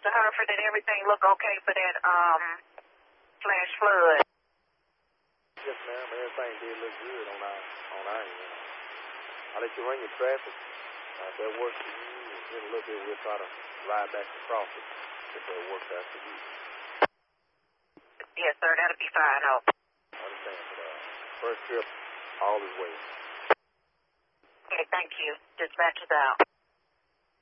Mr. Hereford, did everything look okay for that flash flood? Yes, ma'am. Everything did look good on our end. I'll let you run your traffic. If that works for you, in a little bit we'll try to ride back across it if that works out for you. Yes, sir. That'll be fine. I understand, but first trip, all is well. Okay, thank you. Dispatch is out.